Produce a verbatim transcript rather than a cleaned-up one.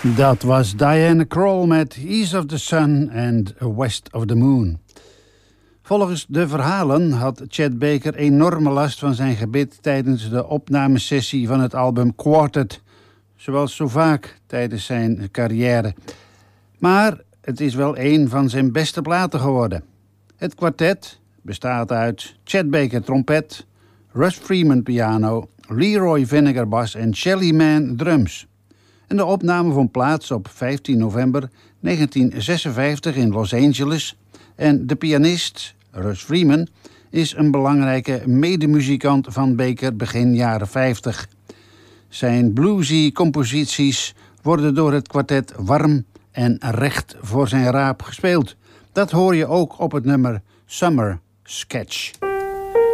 Dat was Diana Krall met East of the Sun and West of the Moon. Volgens de verhalen had Chet Baker enorme last van zijn gebit tijdens de opnamesessie van het album Quartet, zoals zo vaak tijdens zijn carrière. Maar het is wel een van zijn beste platen geworden. Het kwartet bestaat uit Chet Baker trompet, Russ Freeman piano, Leroy Vinnegar bas en Shelly Manne drums. En de opname vond plaats op vijftien november negentien zesenvijftig in Los Angeles. En de pianist, Russ Freeman, is een belangrijke medemuzikant van Baker begin jaren vijftig. Zijn bluesy composities worden door het kwartet warm en recht voor zijn raap gespeeld. Dat hoor je ook op het nummer Summer Sketch.